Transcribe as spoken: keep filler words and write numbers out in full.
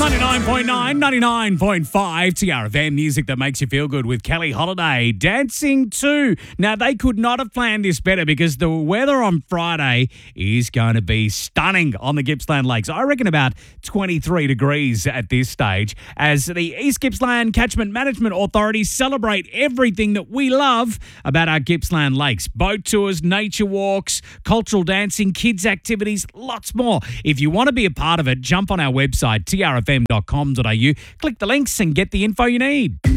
ninety-nine point nine, ninety-nine point five T R F M, music that makes you feel good with Kelly Holiday. Dancing two. Now, they could not have planned this better because the weather on Friday is going to be stunning on the Gippsland Lakes. I reckon about twenty-three degrees at this stage as the East Gippsland Catchment Management Authority celebrate everything that we love about our Gippsland Lakes. Boat tours, nature walks, cultural dancing, kids activities, lots more. If you want to be a part of it, jump on our website, t r f m dot com dot a u, click the links and get the info you need.